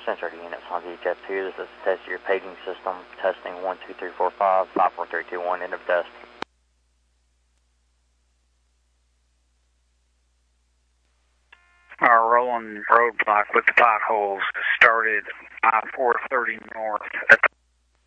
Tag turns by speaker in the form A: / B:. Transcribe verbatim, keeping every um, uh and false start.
A: Sensor to units on V H F two. This is a test of your paging system. Testing one two three four five, five four three two one, end of test.
B: Our rolling roadblock with the potholes started on four thirty north at